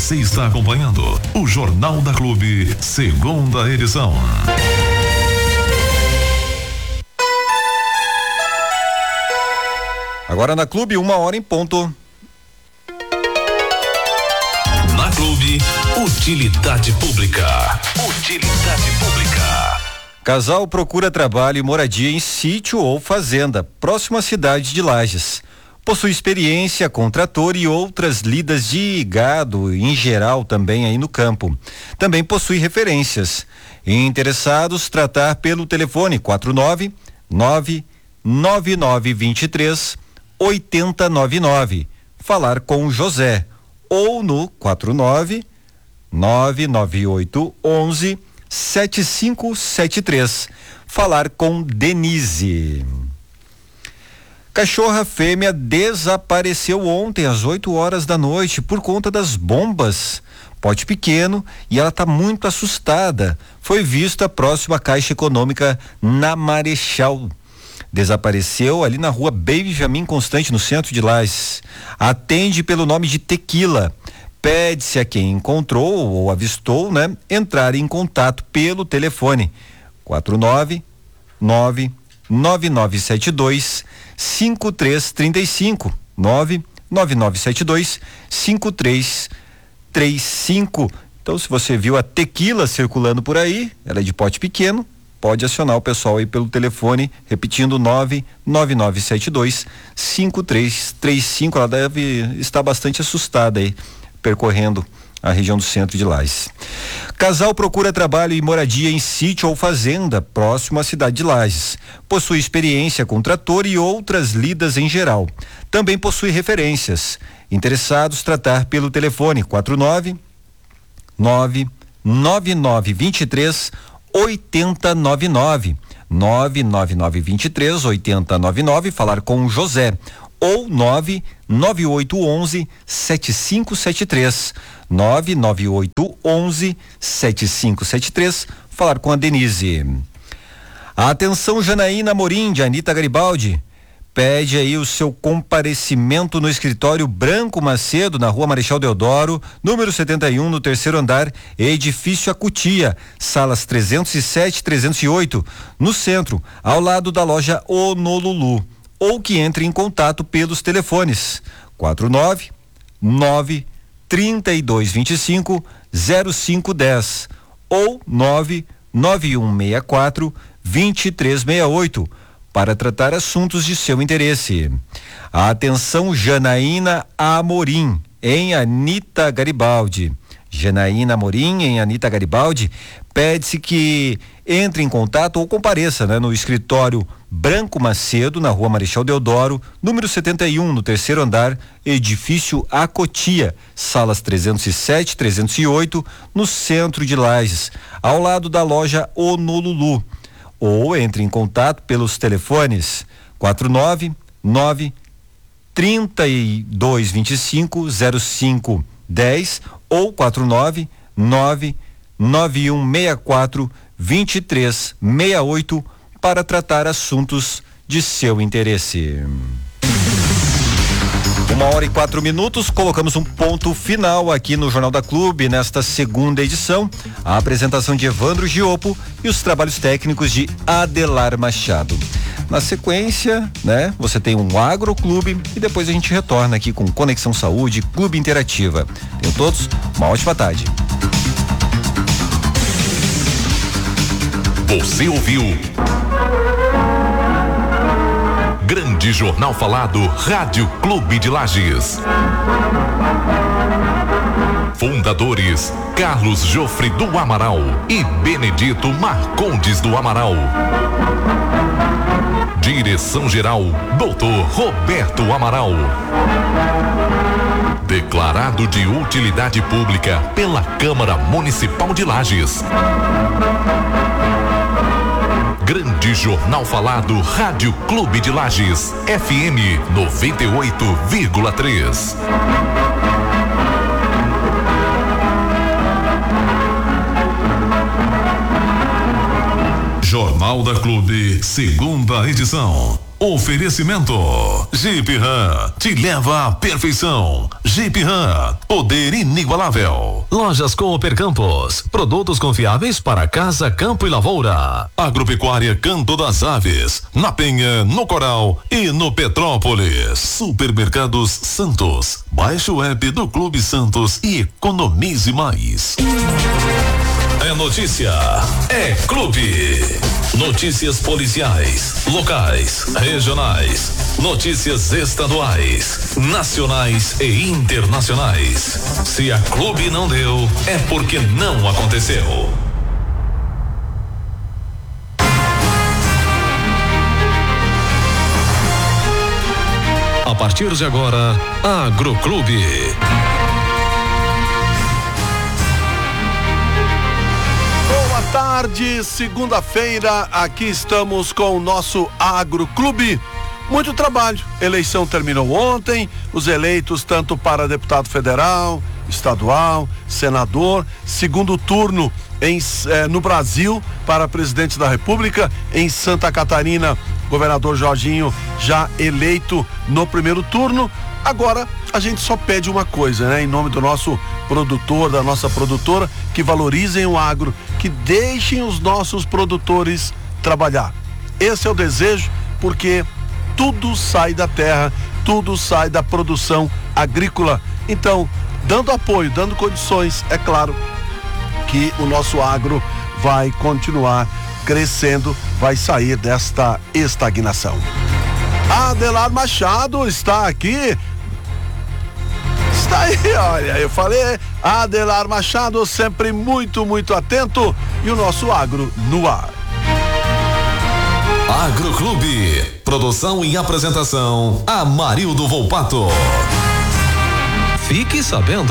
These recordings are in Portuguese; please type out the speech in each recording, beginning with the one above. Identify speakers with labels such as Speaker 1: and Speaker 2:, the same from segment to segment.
Speaker 1: Você está acompanhando o Jornal da Clube, segunda edição.
Speaker 2: Agora na Clube, 1h em ponto.
Speaker 1: Na Clube, utilidade pública. Utilidade pública.
Speaker 2: Casal procura trabalho e moradia em sítio ou fazenda, próximo à cidade de Lages. Possui experiência com trator e outras lidas de gado, em geral também aí no campo. Também possui referências. Interessados, tratar pelo telefone 49999238099. Falar com José ou no 49998117573. Falar com Denise. Cachorra fêmea desapareceu ontem às 8 horas da noite por conta das bombas. Pote pequeno e ela está muito assustada. Foi vista próximo à Caixa Econômica na Marechal. Desapareceu ali na rua Benjamin Constante, no centro de Lages. Atende pelo nome de Tequila. Pede-se a quem encontrou ou avistou, entrar em contato pelo telefone 49999725335 999725335. Então, se você viu a Tequila circulando por aí, ela é de pote pequeno, pode acionar o pessoal aí pelo telefone, repetindo 999725335. Ela deve estar bastante assustada aí, percorrendo a região do centro de Lages. Casal procura trabalho e moradia em sítio ou fazenda, próximo à cidade de Lages. Possui experiência com trator e outras lidas em geral. Também possui referências. Interessados, tratar pelo telefone 49999238099. 999238099. Falar com José ou 998117573. 998117573. Falar com a Denise. Atenção, Janaína Amorim, de Anita Garibaldi. Pede aí o seu comparecimento no escritório Branco Macedo, na rua Marechal Deodoro, número 71, no 3º andar, edifício Acutia, salas 307 e 308, no centro, ao lado da loja Honolulu. Ou que entre em contato pelos telefones 499-3225-0510 ou 99164-2368 para tratar assuntos de seu interesse. Atenção, Janaína Amorim, em Anita Garibaldi. Janaína Amorim, em Anita Garibaldi, pede-se que entre em contato ou compareça no escritório Branco Macedo, na rua Marechal Deodoro, número 71, no 3º andar, edifício Acotia, salas 307 e 308, no centro de Lages, ao lado da loja Honolulu. Ou entre em contato pelos telefones 499-3225-0510 ou 499-9164-2368 para tratar assuntos de seu interesse. 1h04, colocamos um ponto final aqui no Jornal da Clube, nesta segunda edição. A apresentação de Evandro Giopo e os trabalhos técnicos de Adelar Machado. Na sequência, você tem um Agroclube e depois a gente retorna aqui com Conexão Saúde, Clube Interativa. Tenham todos uma ótima tarde.
Speaker 1: Você ouviu Grande Jornal Falado, Rádio Clube de Lages. Fundadores Carlos Jofre do Amaral e Benedito Marcondes do Amaral. Direção-geral, Dr. Roberto Amaral. Declarado de utilidade pública pela Câmara Municipal de Lages. Grande Jornal Falado, Rádio Clube de Lages, FM 98,3. Jornal da Clube, segunda edição. Oferecimento Jeep Ram, te leva à perfeição. Jeep Ram, poder inigualável. Lojas Cooper Campos, produtos confiáveis para casa, campo e lavoura. Agropecuária Canto das Aves, na Penha, no Coral e no Petrópolis. Supermercados Santos, baixe o app do Clube Santos e economize mais. É notícia, é clube. Notícias policiais, locais, regionais, notícias estaduais, nacionais e internacionais. Se a clube não deu, é porque não aconteceu. A partir de agora, Agroclube.
Speaker 3: Boa tarde, segunda-feira, aqui estamos com o nosso Agroclube. Muito trabalho, eleição terminou ontem, os eleitos tanto para deputado federal, estadual, senador, segundo turno no Brasil para presidente da República, em Santa Catarina, governador Jorginho já eleito no primeiro turno. Agora a gente só pede uma coisa, né? Em nome do nosso produtor, da nossa produtora, que valorizem o agro, que deixem os nossos produtores trabalhar. Esse é o desejo, porque tudo sai da terra, tudo sai da produção agrícola. Então, dando apoio, dando condições, é claro que o nosso agro vai continuar crescendo, vai sair desta estagnação. Adelar Machado está aqui. Está aí, olha, eu falei, Adelar Machado sempre muito, muito atento, e o nosso agro no ar.
Speaker 1: Agroclube, produção e apresentação, Amarildo Volpato. Fique sabendo.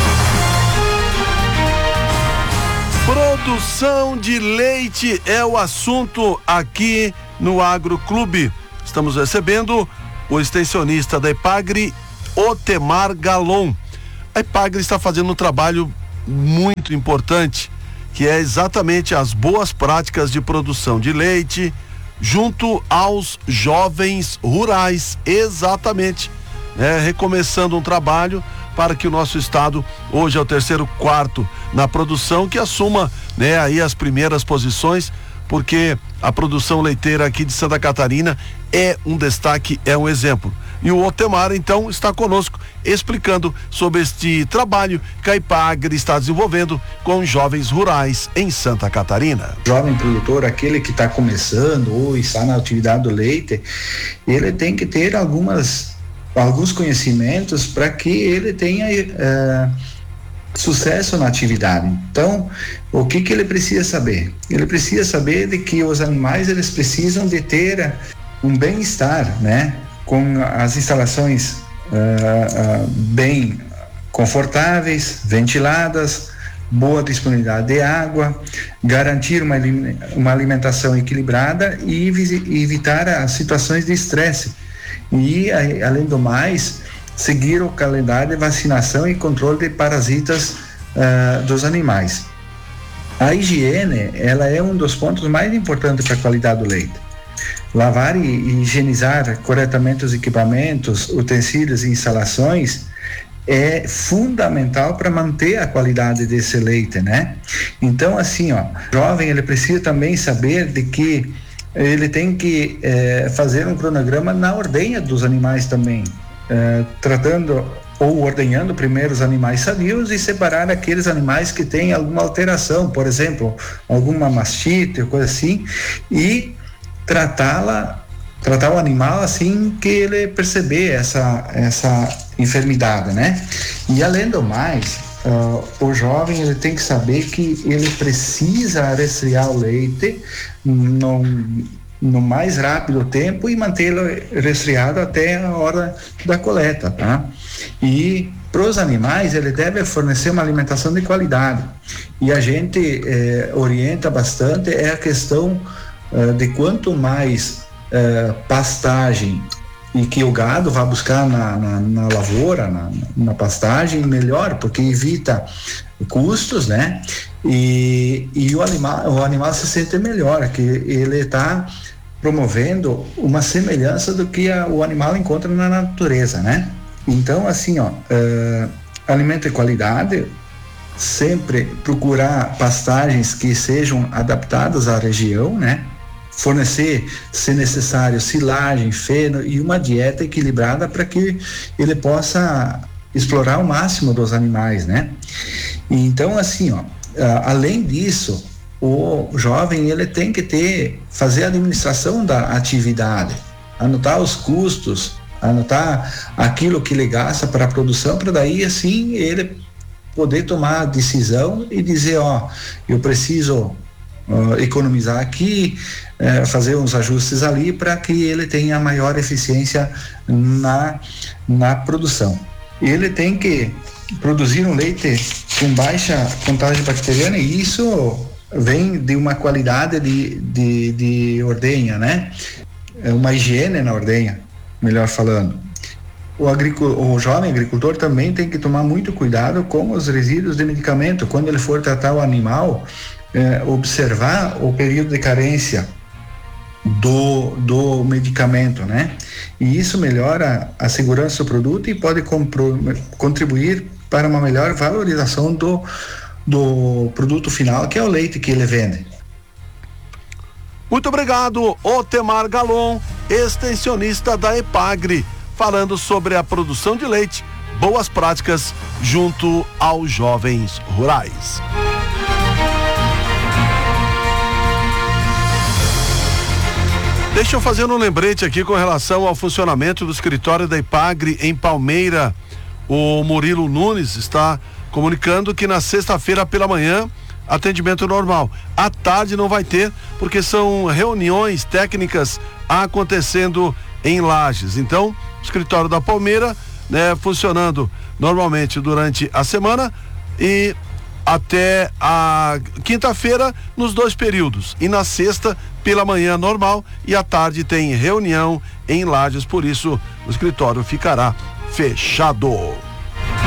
Speaker 3: Produção de leite é o assunto aqui no Agroclube. Estamos recebendo o extensionista da Epagri, Otemar Galon. A Epagri está fazendo um trabalho muito importante, que é exatamente as boas práticas de produção de leite junto aos jovens rurais, exatamente, né? Recomeçando um trabalho para que o nosso estado, hoje é o terceiro quarto na produção, que assuma, né, aí as primeiras posições, porque a produção leiteira aqui de Santa Catarina é um destaque, é um exemplo. E o Otemar, então, está conosco explicando sobre este trabalho que a Epagri está desenvolvendo com jovens rurais em Santa Catarina.
Speaker 4: Jovem produtor, aquele que está começando ou está na atividade do leite, ele tem que ter alguns conhecimentos para que ele tenha sucesso na atividade. Então, o que ele precisa saber? Ele precisa saber de que os animais, eles precisam de ter um bem-estar, né? Com as instalações bem confortáveis, ventiladas, boa disponibilidade de água, garantir uma alimentação equilibrada e evitar as situações de estresse. E, além do mais, seguir o calendário de vacinação e controle de parasitas dos animais. A higiene, ela é um dos pontos mais importantes para a qualidade do leite. Lavar e higienizar corretamente os equipamentos, utensílios e instalações é fundamental para manter a qualidade desse leite, né? Então, assim, o jovem, ele precisa também saber de que ele tem que fazer um cronograma na ordenha dos animais também, tratando ou ordenhando primeiro os animais sadios e separar aqueles animais que têm alguma alteração, por exemplo, alguma mastite ou coisa assim, e tratar o animal assim que ele perceber essa enfermidade, né? E além do mais, o jovem, ele tem que saber que ele precisa resfriar o leite no mais rápido tempo e mantê-lo resfriado até a hora da coleta, tá? E para os animais, ele deve fornecer uma alimentação de qualidade. E a gente orienta bastante a questão de quanto mais pastagem e que o gado vai buscar na lavoura, na pastagem, melhor, porque evita custos, né? E o animal se sente melhor, que ele está promovendo uma semelhança do que o animal encontra na natureza, né? Então, assim, alimento de qualidade, sempre procurar pastagens que sejam adaptadas à região, né? Fornecer, se necessário, silagem, feno e uma dieta equilibrada para que ele possa explorar o máximo dos animais, né? Então, assim, além disso, o jovem ele tem que fazer a administração da atividade, anotar os custos, anotar aquilo que ele gasta para a produção, para daí assim ele poder tomar a decisão e dizer, eu preciso economizar aqui, fazer uns ajustes ali para que ele tenha maior eficiência na produção. Ele tem que produzir um leite com baixa contagem bacteriana, e isso vem de uma qualidade de ordenha, né? Uma higiene na ordenha, melhor falando. O jovem agricultor também tem que tomar muito cuidado com os resíduos de medicamento. Quando ele for tratar o animal, observar o período de carência do medicamento, né? E isso melhora a segurança do produto e pode contribuir para uma melhor valorização do produto final, que é o leite que ele vende.
Speaker 3: Muito obrigado, Otemar Galon, extensionista da EPAGRE, falando sobre a produção de leite, boas práticas junto aos jovens rurais. Deixa eu fazer um lembrete aqui com relação ao funcionamento do escritório da EPAGRE em Palmeira. O Murilo Nunes está comunicando que na sexta-feira pela manhã, atendimento normal. À tarde não vai ter, porque são reuniões técnicas acontecendo em Lages. Então, o escritório da Palmeira, né, funcionando normalmente durante a semana e até a quinta-feira nos 2 períodos. E na sexta pela manhã normal e à tarde tem reunião em Lages, por isso o escritório ficará fechado.